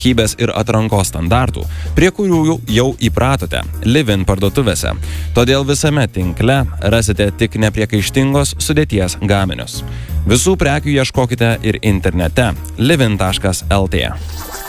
kokybės ir atrankos standartų, prie kurių jau įpratote Livin parduotuvėse. Todėl visame tinkle rasite tik nepriekaištingos sudėties gaminius. Visų prekių ieškokite ir internete livin.lt.